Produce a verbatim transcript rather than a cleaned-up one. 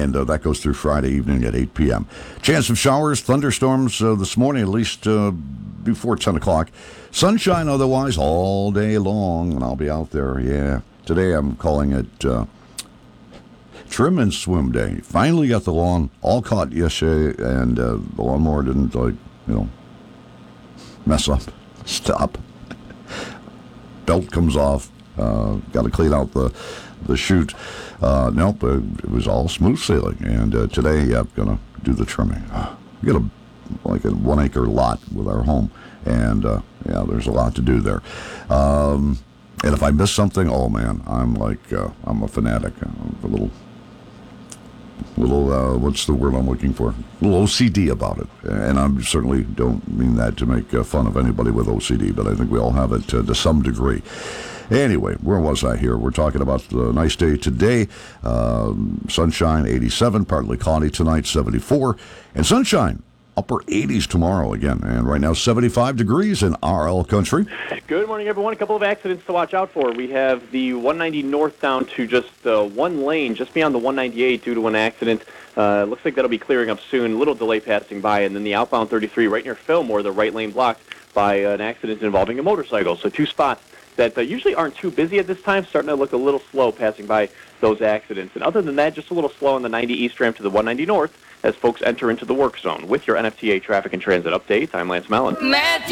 and uh, that goes through Friday evening at eight p.m. Chance of showers, thunderstorms uh, this morning, at least uh, before ten o'clock. Sunshine otherwise all day long, and I'll be out there, yeah. Today I'm calling it uh, Trim and Swim Day. Finally got the lawn all caught yesterday, and uh, the lawnmower didn't, like, you know, mess up, stop. Belt comes off, uh, got to clean out the the chute. Uh, nope, uh, it was all smooth sailing. And uh, today, yeah, I'm going to do the trimming. Uh, we got a like a one acre lot with our home, and uh, yeah, there's a lot to do there. Um, and if I miss something, oh man, I'm like uh, I'm a fanatic. I'm a little. little, uh, what's the word I'm looking for? A little O C D about it. And I certainly don't mean that to make uh, fun of anybody with O C D, but I think we all have it uh, to some degree. Anyway, where was I here? We're talking about the nice day today. Um, sunshine, eighty-seven, partly cloudy tonight, seventy-four. And sunshine, upper eighties tomorrow again. And right now, seventy-five degrees in R L country. Good morning, everyone. A couple of accidents to watch out for. We have the one ninety north down to just uh, one lane, just beyond the one ninety-eight due to an accident. Uh, looks like that'll be clearing up soon. A little delay passing by. And then the outbound thirty-three right near Fillmore, the right lane blocked by an accident involving a motorcycle. So two spots that uh, usually aren't too busy at this time, starting to look a little slow passing by those accidents. And other than that, just a little slow on the ninety east ramp to the one ninety north as folks enter into the work zone. With your N F T A traffic and transit updates, I'm Lance Mellon.